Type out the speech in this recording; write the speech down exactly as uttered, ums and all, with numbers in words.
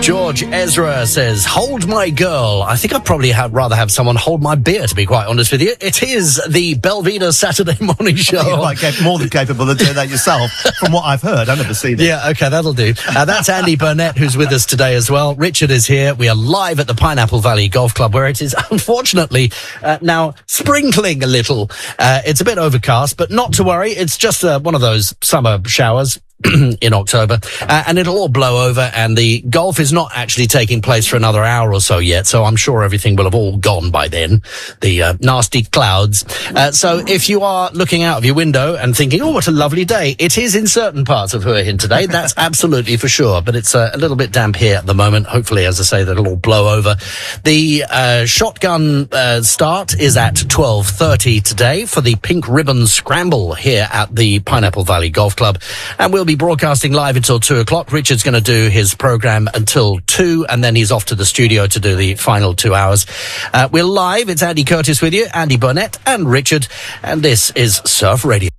George Ezra says, hold my girl. I think I'd probably have, rather have someone hold my beer, to be quite honest with you. It is the Belvedere Saturday morning show. You're quite cap- more than capable of doing that yourself, from what I've heard. I've never seen it. Yeah, okay, that'll do. Uh, that's Andy Burnett, who's with us today as well. Richard is here. We are live at the Pineapple Valley Golf Club, where it is unfortunately uh, now sprinkling a little. Uh, it's a bit overcast, but not to worry. It's just uh, one of those summer showers in October, uh, and it'll all blow over, and the golf is not actually taking place for another hour or so yet, so I'm sure everything will have all gone by then, the uh, nasty clouds. Uh, so if you are looking out of your window and thinking, oh, what a lovely day, it is in certain parts of Hua Hin today, that's absolutely for sure, but it's uh, a little bit damp here at the moment. Hopefully, as I say, that'll all blow over. The uh, shotgun uh, start is at twelve thirty today for the Pink Ribbon Scramble here at the Pineapple Valley Golf Club, and we'll be broadcasting live until two o'clock. Richard's going to do his program until two, and then he's off to the studio to do the final two hours. Uh, we're live. It's Andy Curtis with you, Andy Burnett and Richard, and this is Surf Radio.